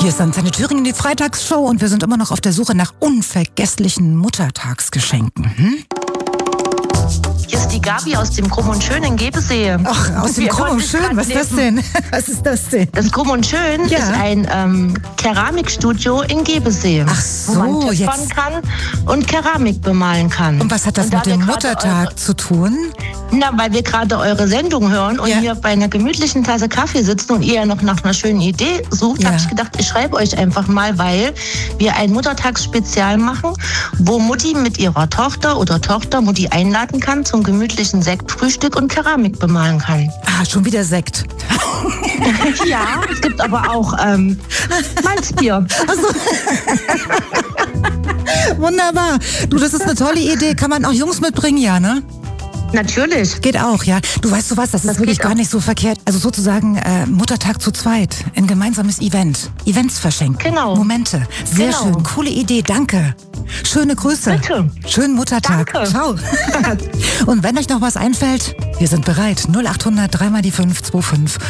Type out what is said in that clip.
Hier ist Antenne Thüringen, die Freitagsshow, und wir sind immer noch auf der Suche nach unvergesslichen Muttertagsgeschenken. Hier ist die Gabi aus dem Krumm und Schön in Gebesee. Ach, aus dem Krumm und Schön? Was ist das denn? Was ist das denn? Das Krumm und Schön ist ein Keramikstudio in Gebesee. Ach so, wo man töpfern kann und Keramik bemalen kann. Und was hat das mit dem Muttertag zu tun? Na, weil wir gerade eure Sendung hören und hier bei einer gemütlichen Tasse Kaffee sitzen und ihr ja noch nach einer schönen Idee sucht, habe ich gedacht, ich schreibe euch einfach mal, weil wir ein Muttertagsspezial machen, wo Mutti mit ihrer Tochter oder Tochter Mutti einladen kann zum gemütlichen Sektfrühstück und Keramik bemalen kann. Ah, schon wieder Sekt. Ja, es gibt aber auch Malzbier. Wunderbar. Du, das ist eine tolle Idee. Kann man auch Jungs mitbringen, ja, ne? Natürlich. Geht auch, ja. Du weißt was, das ist wirklich gar nicht so verkehrt. Also sozusagen Muttertag zu zweit. Ein gemeinsames Event. Events verschenken. Genau. Momente. Sehr schön. Coole Idee. Danke. Schöne Grüße. Bitte. Schönen Muttertag. Danke. Ciao. Und wenn euch noch was einfällt, wir sind bereit. 0800 3 mal die 5 25